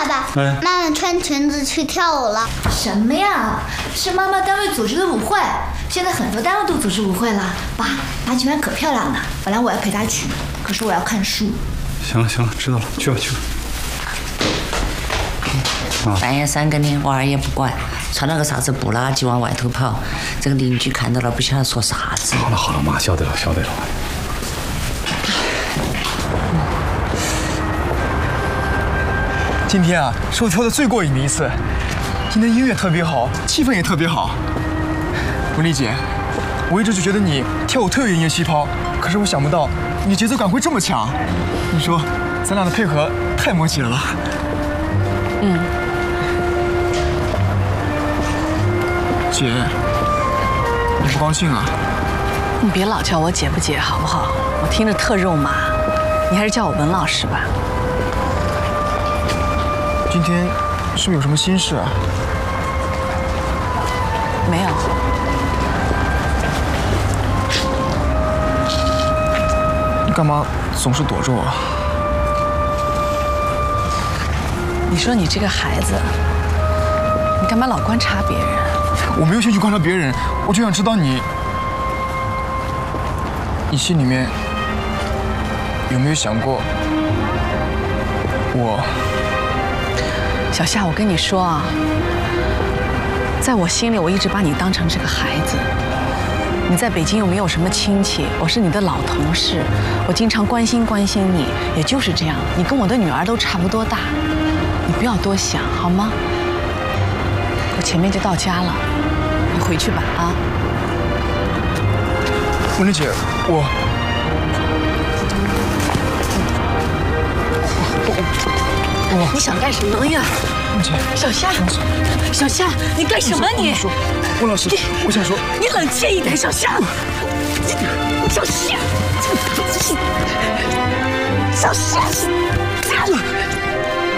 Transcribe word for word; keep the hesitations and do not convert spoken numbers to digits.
爸，哎，妈妈穿裙子去跳舞了。 什么呀？是妈妈单位组织的舞会，现在很多单位都组织舞会了。爸，八旗湾可漂亮了，本来我要陪她去，可是我要看书。 行了行了，知道了，去吧去吧。 啊、半夜三更的，娃儿也不管，穿了个啥子布拉吉往外头跑，这个邻居看到了不晓得说啥子。 好了好了，妈，晓得了晓得了。 今天啊，是我跳的最过瘾的一次。今天音乐特别好，气氛也特别好。文丽姐，我一直就觉得你跳舞特有音乐细胞，可是我想不到你节奏感会这么强。你说，咱俩的配合太默契了吧？ 嗯。 姐，你不高兴啊？ 你别老叫我姐不姐好不好？我听着特肉麻，你还是叫我文老师吧。 今天是不是有什么心事啊？ 没有。 你干嘛总是躲着我？ 你说你这个孩子，你干嘛老观察别人？ 我没有兴趣观察别人，我就想知道你，你心里面有没有想过我？ 小夏，我跟你说啊，在我心里，我一直把你当成这个孩子。你在北京又没有什么亲戚，我是你的老同事，我经常关心关心你，也就是这样。你跟我的女儿都差不多大，你不要多想，好吗？我前面就到家了，你回去吧啊。 文丽姐，我我我你想干什么呀？ 姐， 小夏，小夏，你干什么你？ 温老师，我想说， 你冷静一点，小夏，小夏，小夏。